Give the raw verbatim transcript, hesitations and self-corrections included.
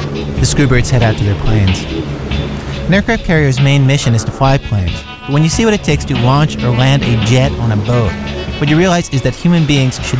The Screwbirds head out to their planes. An aircraft carrier's main mission is to fly planes, but when you see what it takes to launch or land a jet on a boat, what you realize is that human beings should